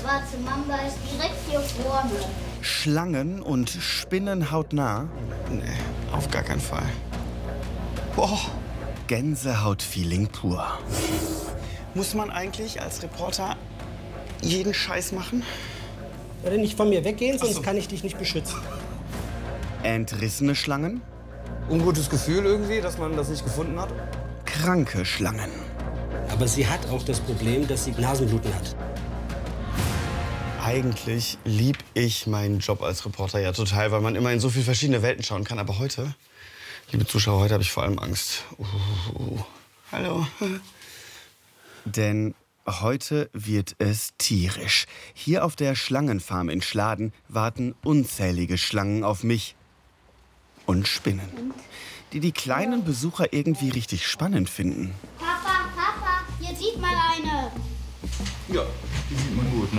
schwarze Mamba ist direkt hier vorne. Schlangen und Spinnen hautnah? Nee, auf gar keinen Fall. Boah, Gänsehautfeeling pur. Muss man eigentlich als Reporter jeden Scheiß machen? Würde nicht von mir weggehen, sonst kann ich dich nicht beschützen. Entrissene Schlangen? Ungutes Gefühl irgendwie, dass man das nicht gefunden hat. Kranke Schlangen. Aber sie hat auch das Problem, dass sie Nasenbluten hat. Eigentlich lieb ich meinen Job als Reporter ja total, weil man immer in so viele verschiedene Welten schauen kann. Aber heute, liebe Zuschauer, heute habe ich vor allem Angst. Hallo. Denn heute wird es tierisch. Hier auf der Schlangenfarm in Schladen warten unzählige Schlangen auf mich. Und Spinnen, die die kleinen Besucher irgendwie richtig spannend finden. Papa, Papa, hier sieht mal eine. Ja, die sieht man gut, ne?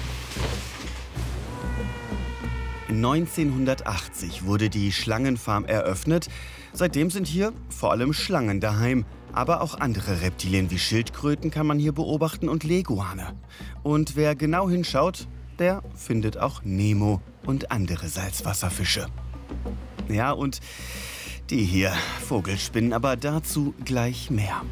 1980 wurde die Schlangenfarm eröffnet. Seitdem sind hier vor allem Schlangen daheim. Aber auch andere Reptilien wie Schildkröten kann man hier beobachten und Leguane. Und wer genau hinschaut, der findet auch Nemo und andere Salzwasserfische. Ja, und die hier, Vogelspinnen, aber dazu gleich mehr.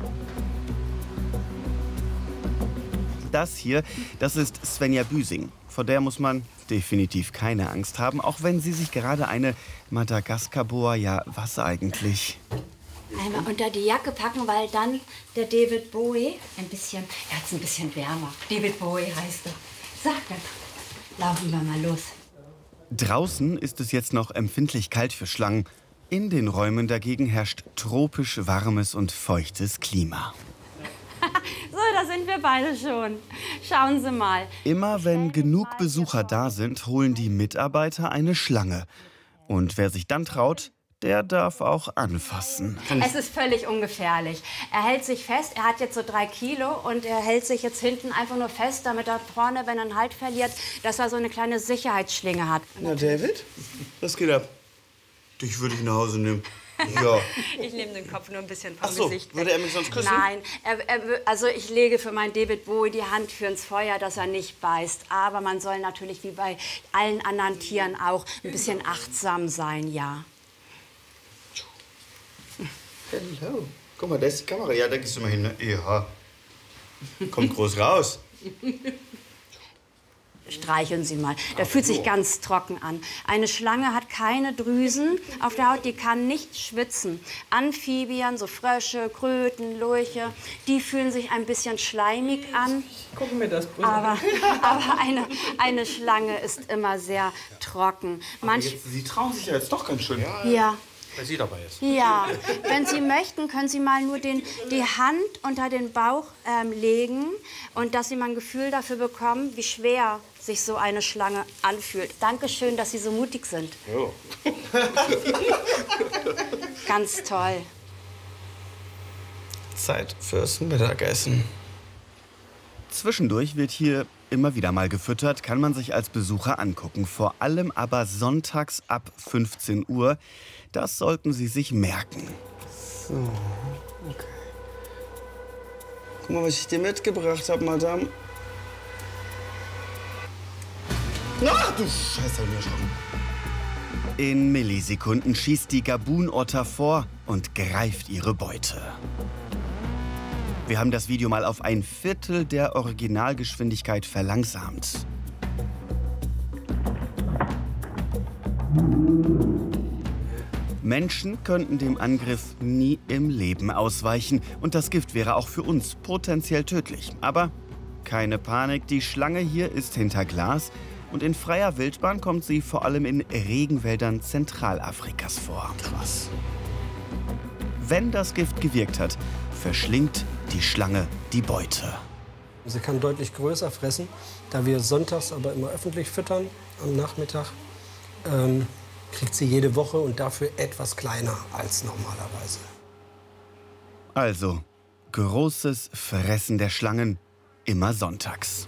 Das hier, das ist Svenja Büsing. Vor der muss man definitiv keine Angst haben, auch wenn sie sich gerade eine Madagaskar-Boa, ja, was eigentlich? Einmal unter die Jacke packen, weil dann der David Bowie er hat es ein bisschen wärmer. David Bowie heißt er. Sag dann, laufen wir mal los. Draußen ist es jetzt noch empfindlich kalt für Schlangen. In den Räumen dagegen herrscht tropisch warmes und feuchtes Klima. So, da sind wir beide schon. Schauen Sie mal. Immer wenn genug Besucher da sind, holen die Mitarbeiter eine Schlange. Und wer sich dann traut, der darf auch anfassen. Es ist völlig ungefährlich. Er hält sich fest, er hat jetzt so 3 Kilo und er hält sich jetzt hinten einfach nur fest, damit er vorne, wenn er einen Halt verliert, dass er so eine kleine Sicherheitsschlinge hat. Na, David, was geht ab? Dich würde ich nach Hause nehmen. Ja. Ich nehme den Kopf nur ein bisschen vom Ach so, Gesicht weg. würde er mich sonst küssen? Nein, also ich lege für meinen David Bowie die Hand für ins Feuer, dass er nicht beißt. Aber man soll natürlich wie bei allen anderen Tieren auch ein bisschen achtsam sein, ja. Hallo. Guck mal, da ist die Kamera. Ja, da gehst du mal hin. Ne? Ja. Kommt groß raus. Streicheln Sie mal. Der fühlt sich ganz trocken an. Eine Schlange hat keine Drüsen auf der Haut, die kann nicht schwitzen. Amphibien, so Frösche, Kröten, Lurche, die fühlen sich ein bisschen schleimig an. Gucken wir das aber eine Schlange ist immer sehr trocken. Sie trauen sich ja jetzt doch ganz schön. Ja. Weil sie dabei ist. Ja, wenn Sie möchten, können Sie mal nur die Hand unter den Bauch legen und dass Sie mal ein Gefühl dafür bekommen, wie schwer sich so eine Schlange anfühlt. Dankeschön, dass Sie so mutig sind. Ja. Ganz toll. Zeit fürs Mittagessen. Zwischendurch wird hier immer wieder mal gefüttert, kann man sich als Besucher angucken. Vor allem aber sonntags ab 15 Uhr. Das sollten Sie sich merken. So, okay. Guck mal, was ich dir mitgebracht habe, Madame. Ach, du Scheiße, mir schon. In Millisekunden schießt die Gabunotter vor und greift ihre Beute. Wir haben das Video mal auf 1/4 der Originalgeschwindigkeit verlangsamt. Menschen könnten dem Angriff nie im Leben ausweichen. Und das Gift wäre auch für uns potenziell tödlich. Aber keine Panik, die Schlange hier ist hinter Glas. Und in freier Wildbahn kommt sie vor allem in Regenwäldern Zentralafrikas vor. Krass. Wenn das Gift gewirkt hat, verschlingt die Schlange die Beute. Sie kann deutlich größer fressen, da wir sonntags aber immer öffentlich füttern am Nachmittag. Kriegt sie jede Woche und dafür etwas kleiner als normalerweise. Also, großes Fressen der Schlangen immer sonntags.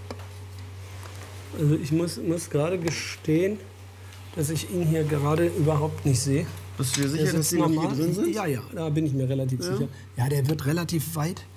Also ich muss gerade gestehen, dass ich ihn hier gerade überhaupt nicht sehe. Bist du dir sicher, dass die noch hier drin sind? Ja, da bin ich mir relativ sicher. Ja, der wird relativ weit